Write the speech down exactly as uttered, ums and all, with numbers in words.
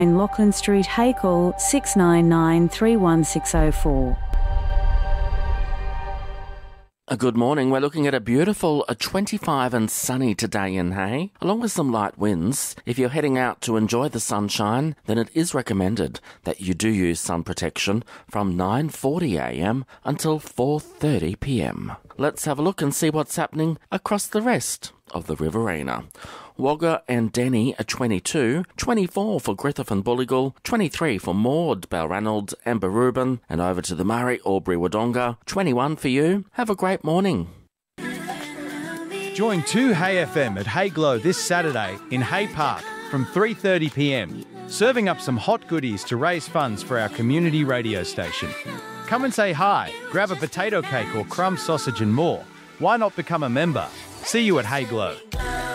in Lachlan Street, Hackle, six nine nine, three one six oh four. A good morning. We're looking at a beautiful a twenty-five and sunny today in Hay, along with some light winds. If you're heading out to enjoy the sunshine, then it is recommended that you do use sun protection from nine forty a m until four thirty p m. Let's have a look and see what's happening across the rest of the Riverina. Wagga and Denny are twenty-two, twenty-four for Griffith and Bulligal, twenty-three for Maud, Balranald and Barubin, and over to the Murray, Albury, Wodonga, twenty-one for you. Have a great morning. Join two Hay F M at Hay Glow this Saturday in Hay Park from three thirty p m, serving up some hot goodies to raise funds for our community radio station. Come and say hi, grab a potato cake or crumb sausage and more. Why not become a member? See you at Hay Glow.